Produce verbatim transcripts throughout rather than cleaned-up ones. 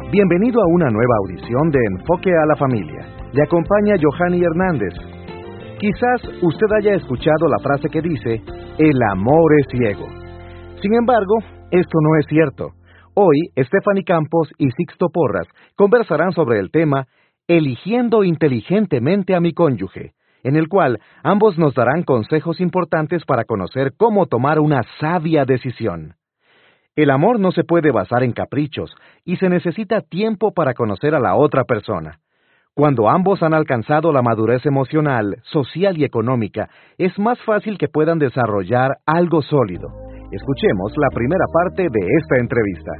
Bienvenido a una nueva audición de Enfoque a la Familia. Le acompaña Johanny Hernández. Quizás usted haya escuchado la frase que dice, el amor es ciego. Sin embargo, esto no es cierto. Hoy, Stephanie Campos y Sixto Porras conversarán sobre el tema Eligiendo inteligentemente a mi cónyuge, en el cual ambos nos darán consejos importantes para conocer cómo tomar una sabia decisión. El amor no se puede basar en caprichos y se necesita tiempo para conocer a la otra persona. Cuando ambos han alcanzado la madurez emocional, social y económica, es más fácil que puedan desarrollar algo sólido. Escuchemos la primera parte de esta entrevista.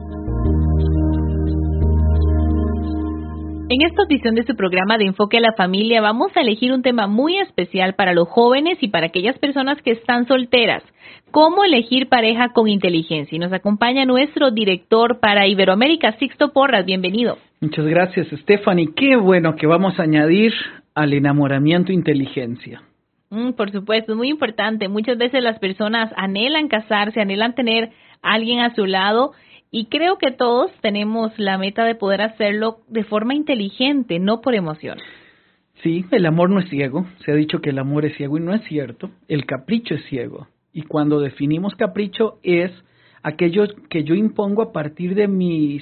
En esta edición de su programa de Enfoque a la Familia vamos a elegir un tema muy especial para los jóvenes y para aquellas personas que están solteras. ¿Cómo elegir pareja con inteligencia? Y nos acompaña nuestro director para Iberoamérica, Sixto Porras. Bienvenido. Muchas gracias, Stephanie. Qué bueno que vamos a añadir al enamoramiento inteligencia. Mm, por supuesto, es muy importante. Muchas veces las personas anhelan casarse, anhelan tener a alguien a su lado. Y creo que todos tenemos la meta de poder hacerlo de forma inteligente, no por emoción. Sí, el amor no es ciego. Se ha dicho que el amor es ciego y no es cierto. El capricho es ciego. Y cuando definimos capricho es aquello que yo impongo a partir de mis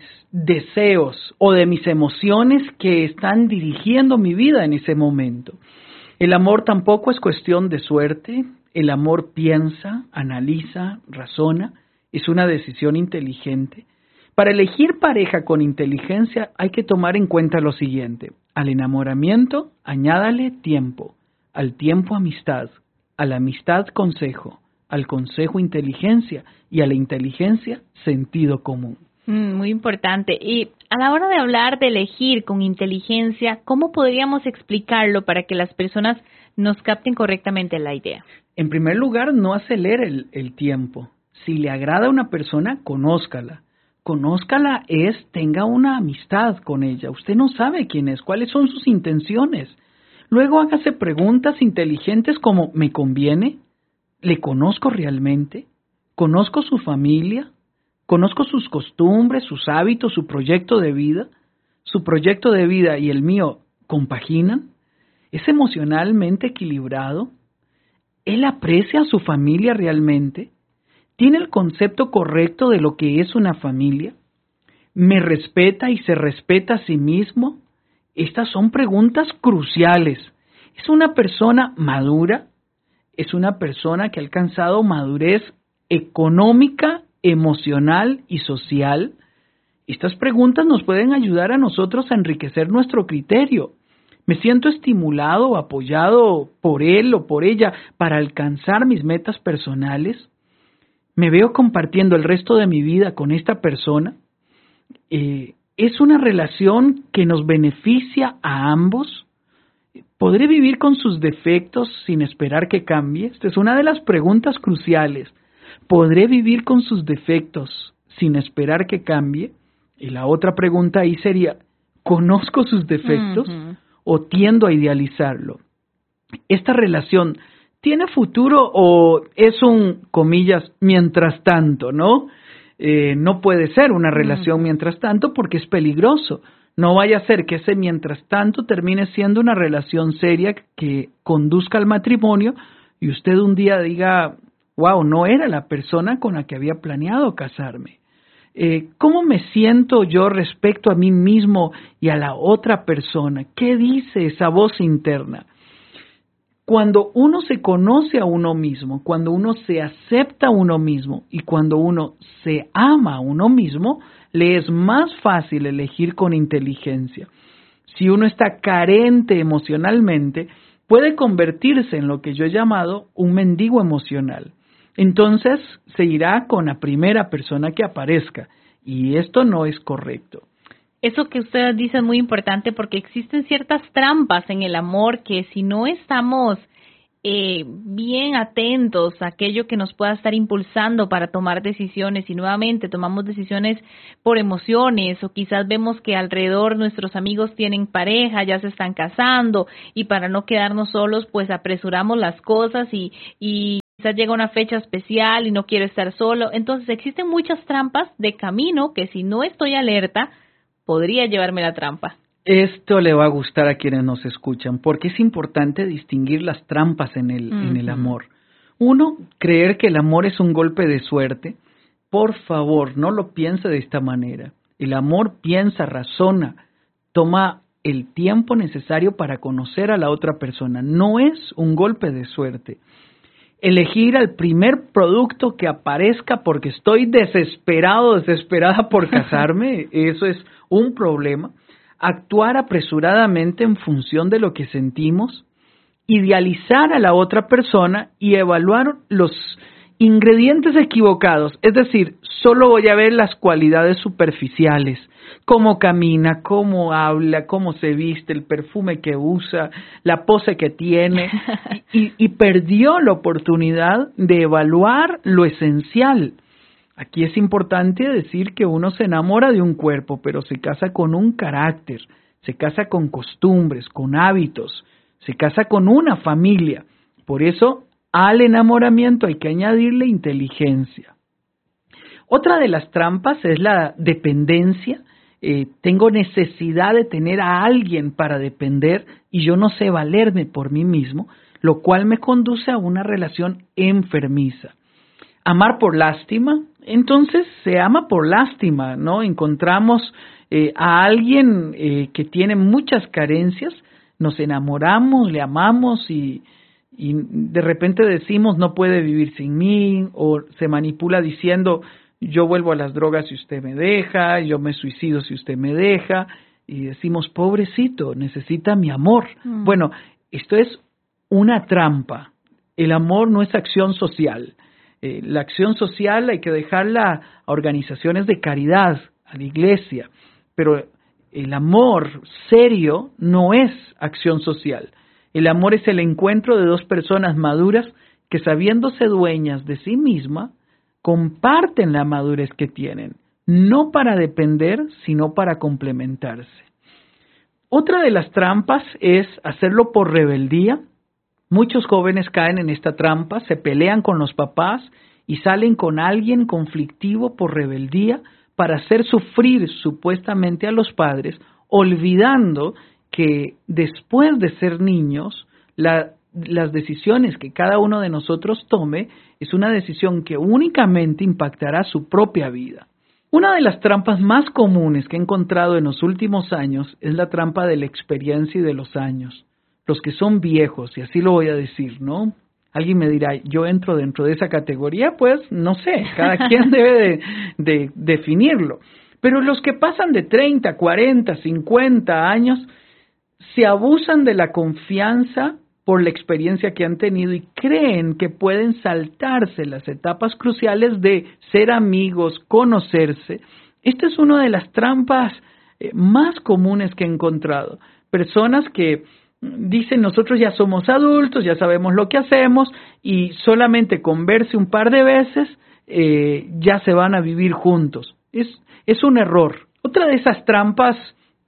deseos o de mis emociones que están dirigiendo mi vida en ese momento. El amor tampoco es cuestión de suerte. El amor piensa, analiza, razona. Es una decisión inteligente. Para elegir pareja con inteligencia hay que tomar en cuenta lo siguiente. Al enamoramiento, añádale tiempo. Al tiempo, amistad. A la amistad, consejo. Al consejo, inteligencia. Y a la inteligencia, sentido común. Mm, muy importante. Y a la hora de hablar de elegir con inteligencia, ¿cómo podríamos explicarlo para que las personas nos capten correctamente la idea? En primer lugar, no acelere el, el tiempo. Si le agrada a una persona, conózcala. Conózcala es, tenga una amistad con ella. Usted no sabe quién es, cuáles son sus intenciones. Luego hágase preguntas inteligentes como, ¿me conviene? ¿Le conozco realmente? ¿Conozco su familia? ¿Conozco sus costumbres, sus hábitos, su proyecto de vida? ¿Su proyecto de vida y el mío compaginan? ¿Es emocionalmente equilibrado? ¿Él aprecia a su familia realmente? ¿Tiene el concepto correcto de lo que es una familia? ¿Me respeta y se respeta a sí mismo? Estas son preguntas cruciales. ¿Es una persona madura? ¿Es una persona que ha alcanzado madurez económica, emocional y social? Estas preguntas nos pueden ayudar a nosotros a enriquecer nuestro criterio. ¿Me siento estimulado o apoyado por él o por ella para alcanzar mis metas personales? ¿Me veo compartiendo el resto de mi vida con esta persona? Eh, ¿Es una relación que nos beneficia a ambos? ¿Podré vivir con sus defectos sin esperar que cambie? Esta es una de las preguntas cruciales. ¿Podré vivir con sus defectos sin esperar que cambie? Y la otra pregunta ahí sería, ¿conozco sus defectos uh-huh. o tiendo a idealizarlo? Esta relación ¿tiene futuro o es un, comillas, mientras tanto, no? Eh, no puede ser una relación mientras tanto porque es peligroso. No vaya a ser que ese mientras tanto termine siendo una relación seria que conduzca al matrimonio y usted un día diga, wow, no era la persona con la que había planeado casarme. Eh, ¿Cómo me siento yo respecto a mí mismo y a la otra persona? ¿Qué dice esa voz interna? Cuando uno se conoce a uno mismo, cuando uno se acepta a uno mismo y cuando uno se ama a uno mismo, le es más fácil elegir con inteligencia. Si uno está carente emocionalmente, puede convertirse en lo que yo he llamado un mendigo emocional. Entonces se irá con la primera persona que aparezca y esto no es correcto. Eso que usted dice es muy importante porque existen ciertas trampas en el amor que si no estamos eh, bien atentos a aquello que nos pueda estar impulsando para tomar decisiones y nuevamente tomamos decisiones por emociones o quizás vemos que alrededor nuestros amigos tienen pareja, ya se están casando y para no quedarnos solos pues apresuramos las cosas y, y quizás llega una fecha especial y no quiero estar solo. Entonces existen muchas trampas de camino que si no estoy alerta podría llevarme la trampa. Esto le va a gustar a quienes nos escuchan, porque es importante distinguir las trampas en el, uh-huh. en el amor. Uno, creer que el amor es un golpe de suerte. Por favor, no lo piense de esta manera. El amor piensa, razona, toma el tiempo necesario para conocer a la otra persona. No es un golpe de suerte. Elegir al primer producto que aparezca porque estoy desesperado, desesperada por casarme, eso es un problema. Actuar apresuradamente en función de lo que sentimos, idealizar a la otra persona y evaluar los ingredientes equivocados, es decir, solo voy a ver las cualidades superficiales, cómo camina, cómo habla, cómo se viste, el perfume que usa, la pose que tiene, y, y perdió la oportunidad de evaluar lo esencial. Aquí es importante decir que uno se enamora de un cuerpo, pero se casa con un carácter, se casa con costumbres, con hábitos, se casa con una familia. Por eso, al enamoramiento hay que añadirle inteligencia. Otra de las trampas es la dependencia. Eh, tengo necesidad de tener a alguien para depender y yo no sé valerme por mí mismo, lo cual me conduce a una relación enfermiza. Amar por lástima, entonces se ama por lástima, ¿no? Encontramos eh, a alguien eh, que tiene muchas carencias, nos enamoramos, le amamos y, y de repente decimos no puede vivir sin mí, o se manipula diciendo yo vuelvo a las drogas si usted me deja, yo me suicido si usted me deja, y decimos pobrecito, necesita mi amor. Mm. Bueno, esto es una trampa. El amor no es acción social. Eh, la acción social hay que dejarla a organizaciones de caridad, a la iglesia, pero el amor serio no es acción social. El amor es el encuentro de dos personas maduras que, sabiéndose dueñas de sí mismas, comparten la madurez que tienen, no para depender, sino para complementarse. Otra de las trampas es hacerlo por rebeldía. Muchos jóvenes caen en esta trampa, se pelean con los papás y salen con alguien conflictivo por rebeldía para hacer sufrir supuestamente a los padres, olvidando que después de ser niños, la, las decisiones que cada uno de nosotros tome es una decisión que únicamente impactará su propia vida. Una de las trampas más comunes que he encontrado en los últimos años es la trampa de la experiencia y de los años. Los que son viejos, y así lo voy a decir, ¿no? Alguien me dirá, ¿yo entro dentro de esa categoría? Pues no sé, cada quien debe de, de definirlo. Pero los que pasan de treinta, cuarenta, cincuenta años se abusan de la confianza por la experiencia que han tenido y creen que pueden saltarse las etapas cruciales de ser amigos, conocerse. Esta es una de las trampas eh, más comunes que he encontrado. Personas que dicen nosotros ya somos adultos, ya sabemos lo que hacemos y solamente con verse un par de veces eh, ya se van a vivir juntos. Es, es un error. Otra de esas trampas,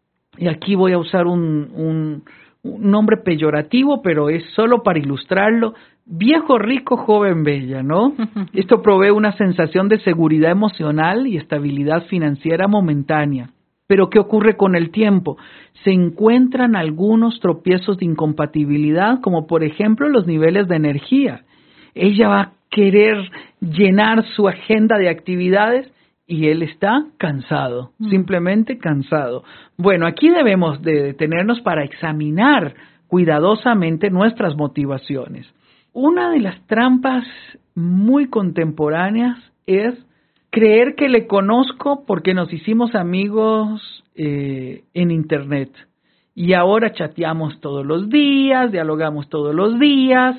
y aquí voy a usar un, un, un nombre peyorativo, pero es solo para ilustrarlo, viejo, rico, joven, bella, ¿no? Esto provee una sensación de seguridad emocional y estabilidad financiera momentánea. Pero ¿qué ocurre con el tiempo? Se encuentran algunos tropiezos de incompatibilidad, como por ejemplo los niveles de energía. Ella va a querer llenar su agenda de actividades y él está cansado, mm. simplemente cansado. Bueno, aquí debemos de detenernos para examinar cuidadosamente nuestras motivaciones. Una de las trampas muy contemporáneas es creer que le conozco porque nos hicimos amigos eh, en Internet y ahora chateamos todos los días, dialogamos todos los días,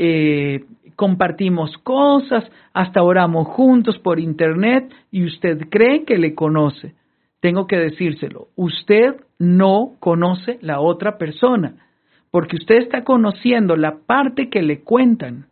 eh, compartimos cosas, hasta oramos juntos por Internet y usted cree que le conoce. Tengo que decírselo, usted no conoce la otra persona porque usted está conociendo la parte que le cuentan,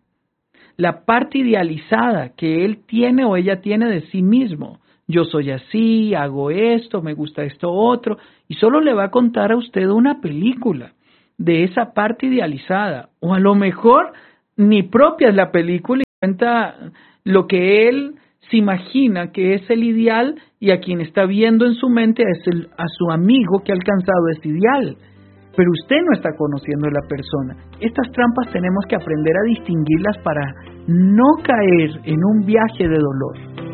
la parte idealizada que él tiene o ella tiene de sí mismo. Yo soy así, hago esto, me gusta esto otro, y solo le va a contar a usted una película de esa parte idealizada. O a lo mejor ni propia es la película y cuenta lo que él se imagina que es el ideal y a quien está viendo en su mente es el, a su amigo que ha alcanzado ese ideal. Pero usted no está conociendo a la persona. Estas trampas tenemos que aprender a distinguirlas para no caer en un viaje de dolor.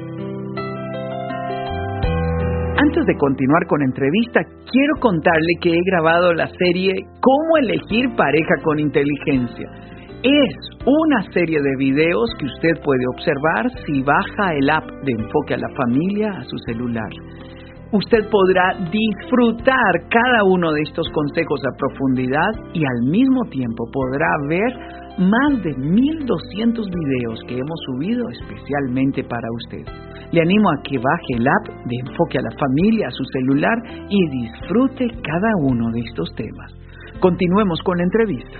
Antes de continuar con la entrevista, quiero contarle que he grabado la serie Cómo elegir pareja con inteligencia. Es una serie de videos que usted puede observar si baja el app de Enfoque a la Familia a su celular. Usted podrá disfrutar cada uno de estos consejos a profundidad y al mismo tiempo podrá ver más de mil doscientos videos que hemos subido especialmente para usted. Le animo a que baje el app de Enfoque a la Familia a su celular y disfrute cada uno de estos temas. Continuemos con la entrevista.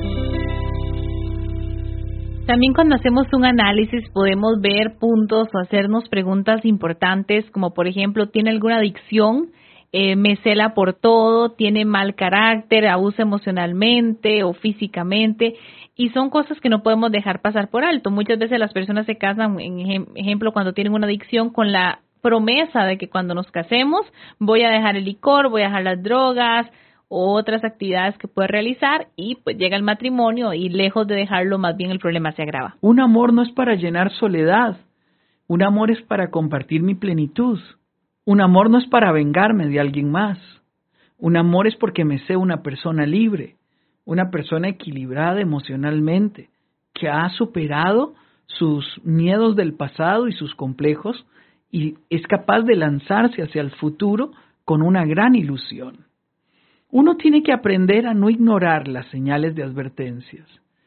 También cuando hacemos un análisis podemos ver puntos o hacernos preguntas importantes, como por ejemplo, ¿tiene alguna adicción? Eh, ¿Me cela por todo? ¿Tiene mal carácter? ¿Abusa emocionalmente o físicamente? Y son cosas que no podemos dejar pasar por alto. Muchas veces las personas se casan, en ejemplo, cuando tienen una adicción con la promesa de que cuando nos casemos voy a dejar el licor, voy a dejar las drogas, o otras actividades que puede realizar y pues llega el matrimonio y lejos de dejarlo, más bien el problema se agrava. Un amor no es para llenar soledad. Un amor es para compartir mi plenitud. Un amor no es para vengarme de alguien más. Un amor es porque me sé una persona libre, una persona equilibrada emocionalmente, que ha superado sus miedos del pasado y sus complejos y es capaz de lanzarse hacia el futuro con una gran ilusión. Uno tiene que aprender a no ignorar las señales de advertencias.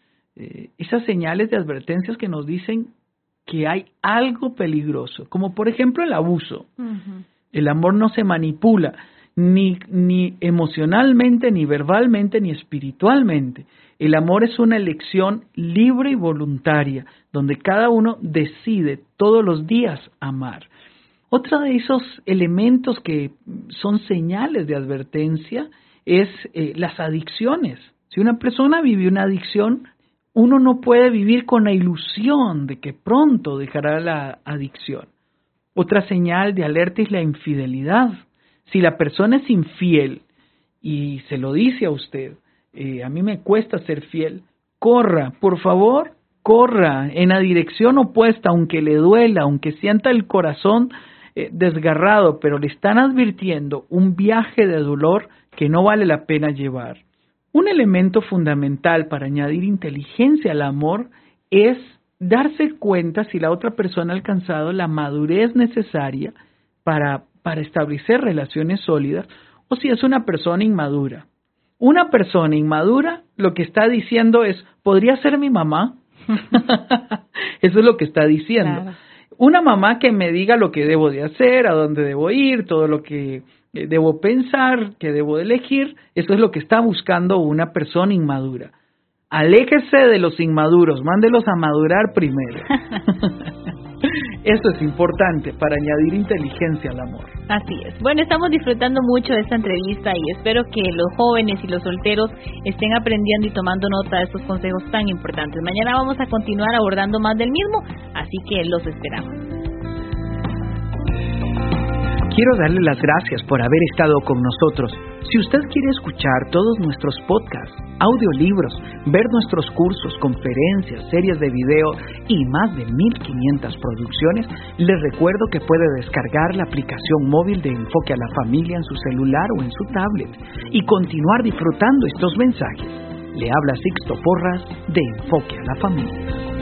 Eh, esas señales de advertencias que nos dicen que hay algo peligroso, como por ejemplo el abuso. Uh-huh. El amor no se manipula, ni, ni emocionalmente, ni verbalmente, ni espiritualmente. El amor es una elección libre y voluntaria, donde cada uno decide todos los días amar. Otro de esos elementos que son señales de advertencia es eh, las adicciones. Si una persona vive una adicción, uno no puede vivir con la ilusión de que pronto dejará la adicción. Otra señal de alerta es la infidelidad. Si la persona es infiel y se lo dice a usted, eh, a mí me cuesta ser fiel, corra, por favor, corra en la dirección opuesta, aunque le duela, aunque sienta el corazón eh, desgarrado, pero le están advirtiendo un viaje de dolor que no vale la pena llevar. Un elemento fundamental para añadir inteligencia al amor es darse cuenta si la otra persona ha alcanzado la madurez necesaria para, para establecer relaciones sólidas o si es una persona inmadura. Una persona inmadura lo que está diciendo es, ¿podría ser mi mamá? Eso es lo que está diciendo. Claro. Una mamá que me diga lo que debo de hacer, a dónde debo ir, todo lo que debo pensar, que debo de elegir, eso es lo que está buscando una persona inmadura. Aléjese de los inmaduros, mándelos a madurar primero. Eso es importante para añadir inteligencia al amor. Así es. Bueno, estamos disfrutando mucho de esta entrevista y espero que los jóvenes y los solteros estén aprendiendo y tomando nota de estos consejos tan importantes. Mañana vamos a continuar abordando más del mismo, así que los esperamos. Quiero darle las gracias por haber estado con nosotros. Si usted quiere escuchar todos nuestros podcasts, audiolibros, ver nuestros cursos, conferencias, series de video y más de mil quinientas producciones, les recuerdo que puede descargar la aplicación móvil de Enfoque a la Familia en su celular o en su tablet y continuar disfrutando estos mensajes. Le habla Sixto Porras de Enfoque a la Familia.